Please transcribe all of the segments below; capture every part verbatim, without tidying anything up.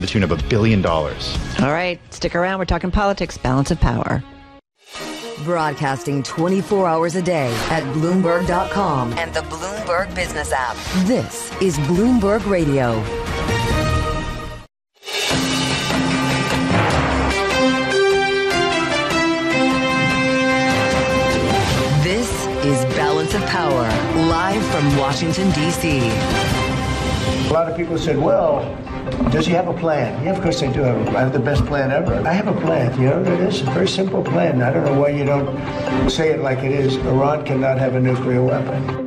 the tune of a billion dollars. All right, stick around. We're talking politics, balance of power. Broadcasting twenty-four hours a day at Bloomberg dot com and the Bloomberg Business app. This is Bloomberg Radio. This is Balance of Power, live from Washington, D C. A lot of people said, well, does he have a plan? Yeah, of course I do have a plan. I have the best plan ever. I have a plan. You know what it is? A very simple plan. I don't know why you don't say it like it is. Iran cannot have a nuclear weapon.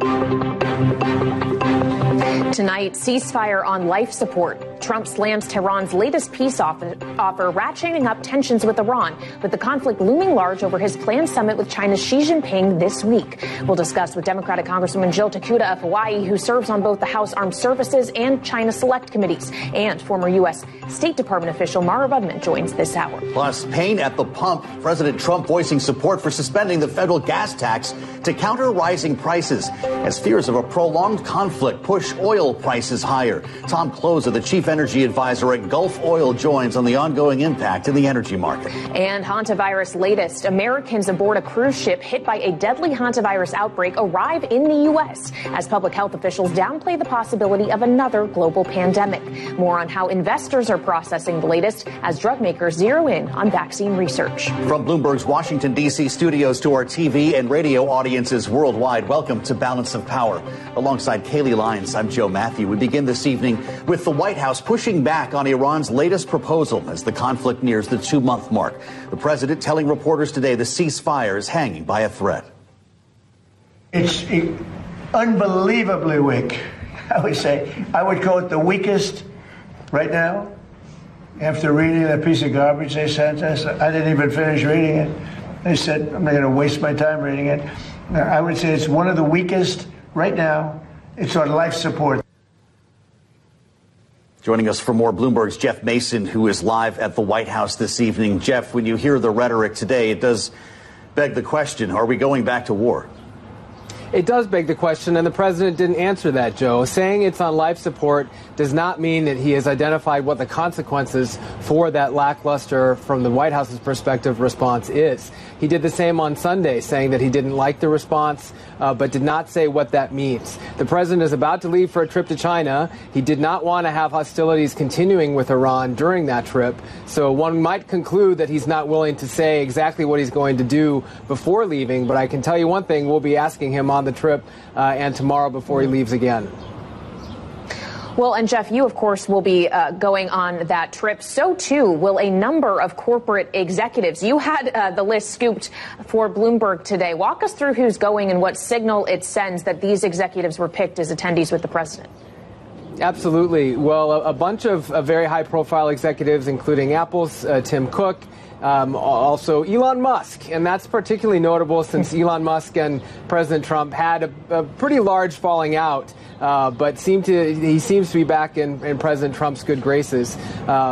Tonight, ceasefire on life support. Trump slams Tehran's latest peace offer, offer, ratcheting up tensions with Iran, with the conflict looming large over his planned summit with China's Xi Jinping this week. We'll discuss with Democratic Congresswoman Jill Takuda of Hawaii, who serves on both the House Armed Services and China Select Committees. And former U S State Department official Mara Budman joins this hour. Plus, pain at the pump. President Trump voicing support for suspending the federal gas tax to counter rising prices as fears of a prolonged conflict push oil prices higher. Tom Closer, the chief energy advisor at Gulf Oil, joins on the ongoing impact in the energy market. And hantavirus latest. Americans aboard a cruise ship hit by a deadly hantavirus outbreak arrive in the U S as public health officials downplay the possibility of another global pandemic. More on how investors are processing the latest as drug makers zero in on vaccine research. From Bloomberg's Washington, D C studios to our T V and radio audiences worldwide, welcome to Balance of Power. Alongside Kaylee Lyons, I'm Joe Matthew. We begin this evening with the White House pushing back on Iran's latest proposal as the conflict nears the two-month mark. The president telling reporters today the ceasefire is hanging by a thread. It's unbelievably weak. I would say, I would call it the weakest right now. After reading that piece of garbage they sent us, I didn't even finish reading it. They said, I'm not going to waste my time reading it. I would say it's one of the weakest right now. It's on life support. Joining us for more, Bloomberg's Jeff Mason, who is live at the White House this evening. Jeff, when you hear the rhetoric today, it does beg the question, are we going back to war? It does beg the question, and the president didn't answer that, Joe. Saying it's on life support does not mean that he has identified what the consequences for that lackluster, from the White House's perspective, response is. He did the same on Sunday, saying that he didn't like the response, uh, but did not say what that means. The president is about to leave for a trip to China. He did not want to have hostilities continuing with Iran during that trip, so one might conclude that he's not willing to say exactly what he's going to do before leaving, but I can tell you one thing, we'll be asking him on the trip uh, and tomorrow before he leaves again. Well, and Jeff, you, of course, will be uh, going on that trip. So, too, will a number of corporate executives. You had uh, the list scooped for Bloomberg today. Walk us through who's going and what signal it sends that these executives were picked as attendees with the president. Absolutely. Well, a, a bunch of uh, very high-profile executives, including Apple's uh, Tim Cook, Um, also Elon Musk, and that's particularly notable since Elon Musk and President Trump had a, a pretty large falling out, uh, but seemed to he seems to be back in, in President Trump's good graces. Uh,